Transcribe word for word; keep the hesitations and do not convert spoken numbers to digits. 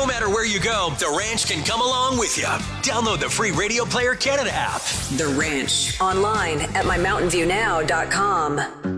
No matter where you go, The Ranch can come along with you. Download the free Radio Player Canada app. The Ranch. Online at my mountain view now dot com.